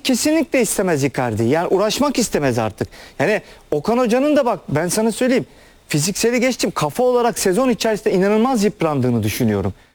kesinlikle istemez Icardi. Yani uğraşmak istemez artık. Yani Okan Hoca'nın da bak ben sana söyleyeyim. Fizikseli geçtim. Kafa olarak sezon içerisinde inanılmaz yıprandığını düşünüyorum.